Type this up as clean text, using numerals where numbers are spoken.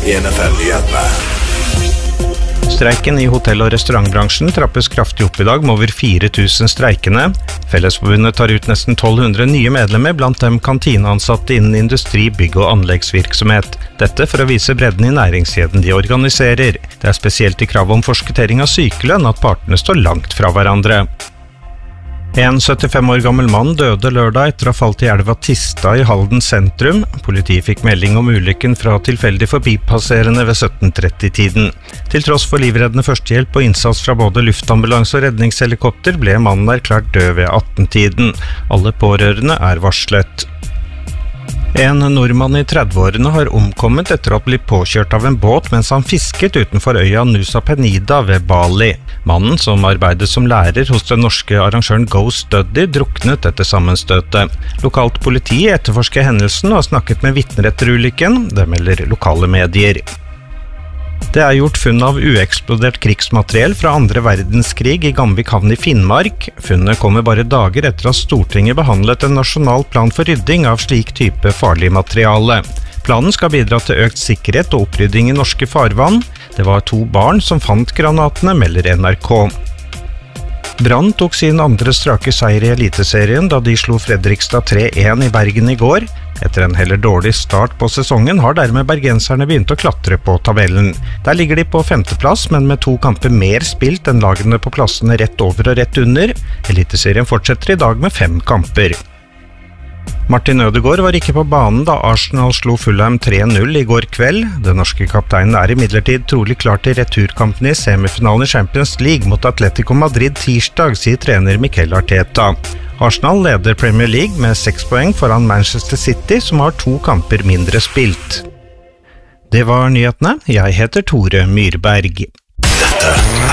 i NFL-nyhetene. Streiken i hotell- og restaurantbransjen trappes kraftig opp i dag med over 4000 streikende. Fellesforbundet tar ut nesten 1200 nye medlemmer, blant dem kantineansatte innen industri, bygg- og anleggsvirksomhet. Dette for å vise bredden i næringskjeden de organiserer. Det er spesielt i krav om forskuttering av sykelønn at partene står langt fra hverandre. En 75 år gammel mann døde lørdag etter å ha falt i elva Tista i Halden sentrum. Politiet fikk melding om ulykken fra tilfeldig forbipasserende ved 17:30-tiden. Til tross for livreddende førstehjelp og innsats fra både luftambulanse og redningshelikopter ble mannen erklært død ved 18-tiden. Alle pårørende er varslet. En nordmann i 30-årene har omkommet etter å ha blitt påkjørt av en båt mens han fisket utenfor øya Nusa Penida ved Bali. Mannen, som arbeidet som lærer hos den norske arrangøren Go Study, druknet etter sammenstøtet. Lokalt politi etterforsker hendelsen og har snakket med vitner etter ulykken, det melder lokale medier. Det er gjort funn av ueksplodert krigsmateriell fra andre verdenskrig i Gamvik havn i Finnmark. Funnet kommer bare dager etter at Stortinget behandlet en nasjonal plan for rydding av slik type farlig materiale. Planen skal bidra til økt sikkerhet og opprydding i norske farvann. Det var 2 barn som fant granatene, melder NRK. Brann tok sin andre strake seier i Eliteserien da de slo Fredrikstad 3-1 i Bergen i går. Etter en heller dårlig start på sesongen har dermed bergenserne begynt å klatre på tabellen. Der ligger de på 5. plass, men med 2 kamper mer spilt enn lagene på plassene rett over og rett under. Eliteserien fortsetter i dag med 5 kamper. Martin Ødegaard var ikke på banen da Arsenal slo Fulham 3-0 i går kveld. Den norske kapteinen er imidlertid trolig klar til returkampen i semifinalen i Champions League mot Atletico Madrid tirsdag, sier trener Mikel Arteta. Arsenal leder Premier League med 6 poeng foran Manchester City, som har 2 kamper mindre spilt. Det var nyhetene. Jeg heter Tore Myrberg. Dette